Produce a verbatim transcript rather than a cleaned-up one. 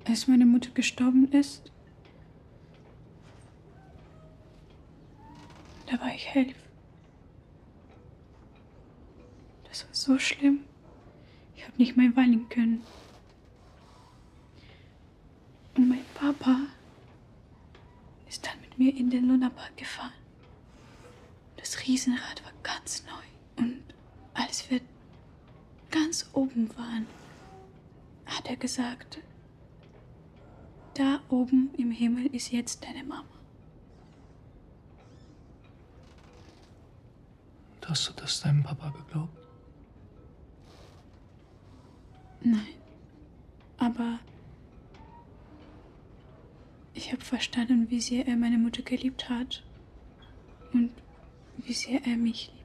als meine Mutter gestorben ist, da war ich elf. Das war so schlimm. Ich habe nicht mehr weinen können. Und mein Papa ist dann mit mir in den Lunapark gefahren. Das Riesenrad war ganz neu. Und als wir ganz oben waren, hat er gesagt, da oben im Himmel ist jetzt deine Mama. Und hast du das deinem Papa geglaubt? Nein. Aber ich habe verstanden, wie sehr er meine Mutter geliebt hat und wie sehr er mich